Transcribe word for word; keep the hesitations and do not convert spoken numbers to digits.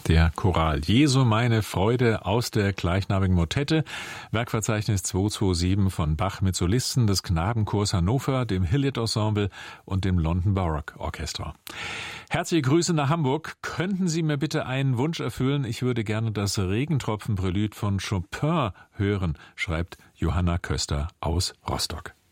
Der Choral Jesu meine Freude aus der gleichnamigen Motette, Werkverzeichnis zweihundertsiebenundzwanzig von Bach mit Solisten des Knabenchors Hannover, dem Hilliard Ensemble und dem London Baroque Orchestra. Herzliche Grüße nach Hamburg. Könnten Sie mir bitte einen Wunsch erfüllen? Ich würde gerne das Regentropfen-Prälude von Chopin hören, schreibt Johanna Köster aus Rostock.